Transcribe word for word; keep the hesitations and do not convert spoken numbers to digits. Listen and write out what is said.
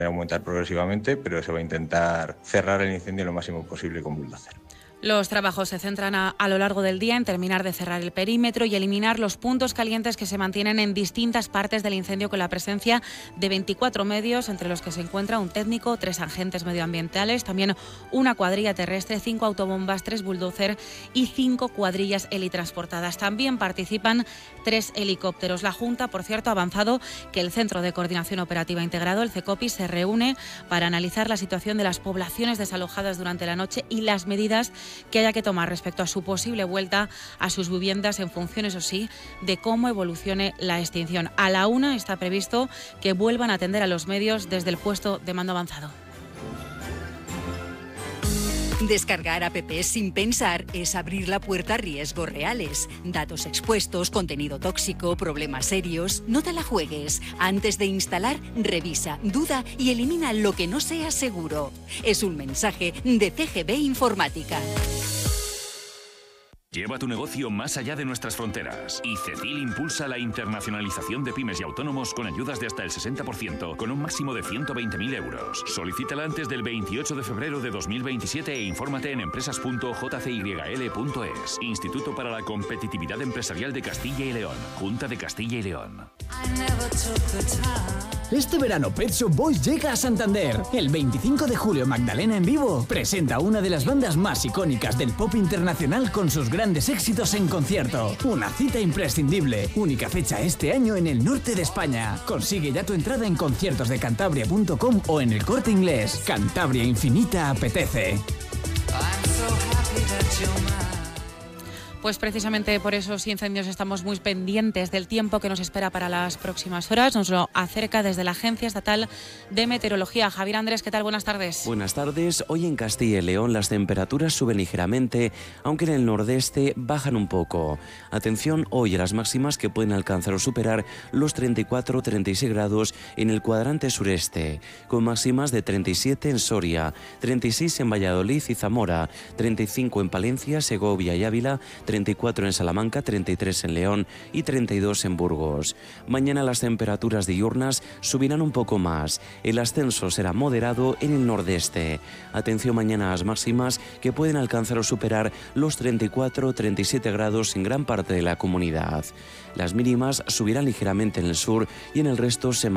aumentar progresivamente, pero se va a intentar cerrar el incendio lo máximo posible con bulldozer. Los trabajos se centran a, a lo largo del día en terminar de cerrar el perímetro y eliminar los puntos calientes que se mantienen en distintas partes del incendio, con la presencia de veinticuatro medios, entre los que se encuentra un técnico, tres agentes medioambientales, también una cuadrilla terrestre, cinco autobombas, tres bulldozer y cinco cuadrillas helitransportadas. También participan tres helicópteros. La Junta, por cierto, ha avanzado que el Centro de Coordinación Operativa Integrado, el CECOPI, se reúne para analizar la situación de las poblaciones desalojadas durante la noche y las medidas que haya que tomar respecto a su posible vuelta a sus viviendas, en función, eso sí, de cómo evolucione la extinción. A la una está previsto que vuelvan a atender a los medios desde el puesto de mando avanzado. Descargar apps sin pensar es abrir la puerta a riesgos reales. Datos expuestos, contenido tóxico, problemas serios. No te la juegues. Antes de instalar, revisa, duda y elimina lo que no sea seguro. Es un mensaje de C G B Informática. Lleva tu negocio más allá de nuestras fronteras. Y CECIL impulsa la internacionalización de pymes y autónomos con ayudas de hasta el sesenta por ciento, con un máximo de ciento veinte mil euros. Solicítala antes del veintiocho de febrero de dos mil veintisiete e infórmate en empresas punto j c y l punto es. Instituto para la Competitividad Empresarial de Castilla y León. Junta de Castilla y León. Este verano Pet Shop Boys llega a Santander. El veinticinco de julio Magdalena en vivo presenta una de las bandas más icónicas del pop internacional con sus grandes éxitos en concierto. Una cita imprescindible. Única fecha este año en el norte de España. Consigue ya tu entrada en conciertos de cantabria punto com o en el Corte Inglés. Cantabria Infinita apetece. Pues precisamente por esos incendios estamos muy pendientes del tiempo que nos espera para las próximas horas. Nos lo acerca desde la Agencia Estatal de Meteorología. Javier Andrés, ¿qué tal? Buenas tardes. Buenas tardes. Hoy en Castilla y León las temperaturas suben ligeramente, aunque en el nordeste bajan un poco. Atención hoy a las máximas, que pueden alcanzar o superar los treinta y cuatro treinta y seis grados en el cuadrante sureste, con máximas de treinta y siete en Soria, treinta y seis en Valladolid y Zamora, treinta y cinco en Palencia, Segovia y Ávila, treinta y cuatro en Salamanca, treinta y tres en León y treinta y dos en Burgos. Mañana las temperaturas diurnas subirán un poco más. El ascenso será moderado en el nordeste. Atención mañana a las máximas, que pueden alcanzar o superar los treinta y cuatro treinta y siete grados en gran parte de la comunidad. Las mínimas subirán ligeramente en el sur y en el resto se